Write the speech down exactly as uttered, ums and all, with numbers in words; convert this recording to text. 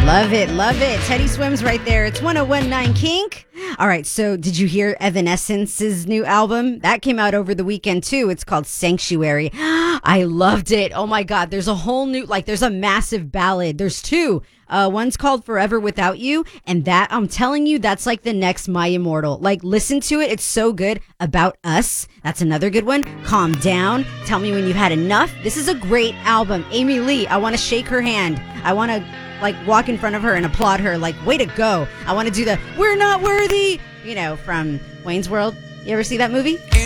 Love it, love it. Teddy Swims right there. It's one oh one point nine Kink. All right, so did you hear Evanescence's new album? That came out over the weekend too. It's called Sanctuary. I loved it. Oh my God, there's a whole new, like there's a massive ballad. There's two. Uh, one's called Forever Without You, and that, I'm telling you, that's like the next My Immortal. Like, listen to it. It's so good. About Us. That's another good one. Calm Down. Tell Me When You've Had Enough. This is a great album. Amy Lee, I want to shake her hand. I want to, like, walk in front of her and applaud her. Like, way to go. I want to do the, we're not worthy, you know, from Wayne's World. You ever see that movie?